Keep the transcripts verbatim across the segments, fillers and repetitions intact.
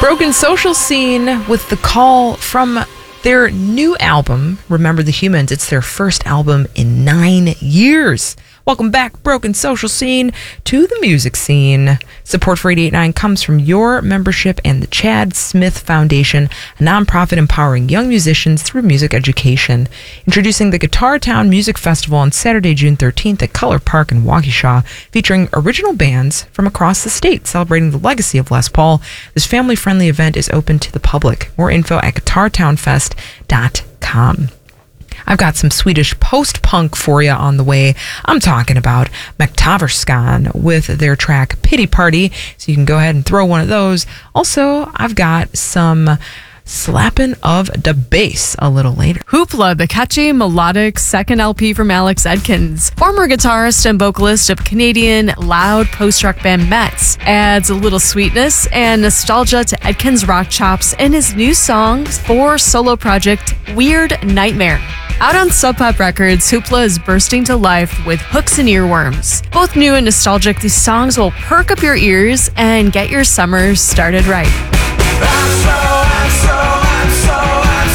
Broken Social Scene with the call from their new album, Remember the Humans. It's their first album in nine years. Welcome back, Broken Social Scene, to the music scene. Support for eighty-eight point nine comes from your membership and the Chad Smith Foundation, a nonprofit empowering young musicians through music education. Introducing the Guitar Town Music Festival on Saturday, June thirteenth at Color Park in Waukesha, featuring original bands from across the state celebrating the legacy of Les Paul. This family-friendly event is open to the public. More info at guitar town fest dot com. I've got some Swedish post-punk for you on the way. I'm talking about McTaverskan with their track Pity Party, so you can go ahead and throw one of those. Also, I've got some slapping of the bass a little later. Hoopla, the catchy, melodic second L P from Alex Edkins, former guitarist and vocalist of Canadian loud post-rock band Mets, adds a little sweetness and nostalgia to Edkins' rock chops in his new song for solo project Weird Nightmare. Out on Sub Pop Records, Hoopla is bursting to life with hooks and earworms. Both new and nostalgic, these songs will perk up your ears and get your summer started right. I'm so, I'm so, I'm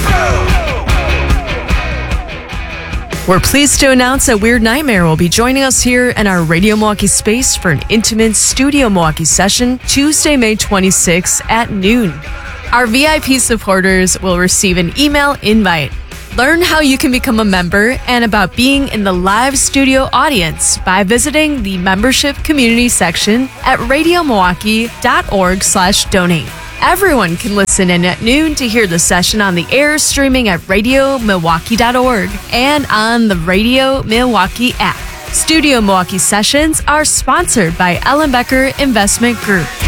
so, I'm so We're pleased to announce that Weird Nightmare will be joining us here in our Radio Milwaukee space for an intimate Studio Milwaukee session Tuesday, May twenty-sixth at noon. Our V I P supporters will receive an email invite. Learn how you can become a member and about being in the live studio audience by visiting the membership community section at radio milwaukee dot org slash donate. Everyone can listen in at noon to hear the session on the air, streaming at radio milwaukee dot org and on the Radio Milwaukee app. Studio Milwaukee sessions are sponsored by Ellenbecker Investment Group.